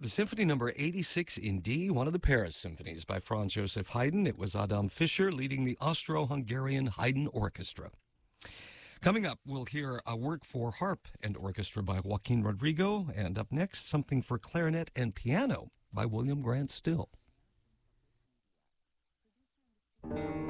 The Symphony Number 86 in D, one of the Paris symphonies by Franz Joseph Haydn. It was Adam Fischer leading the Austro-Hungarian Haydn Orchestra. Coming up, we'll hear a work for harp and orchestra by Joaquin Rodrigo, and up next, something for clarinet and piano by William Grant Still.